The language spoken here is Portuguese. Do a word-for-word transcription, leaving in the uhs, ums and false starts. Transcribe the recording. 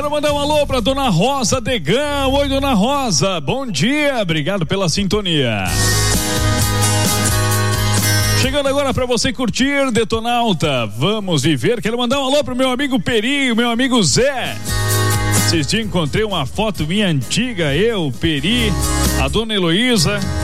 Quero mandar um alô pra Dona Rosa Degão. Oi, Dona Rosa, bom dia, obrigado pela sintonia. Chegando agora pra você curtir Detonauta, vamos viver. Quero mandar um alô pro meu amigo Peri, meu amigo Zé. Esses dias encontrei uma foto minha antiga, eu, Peri, a Dona Heloísa.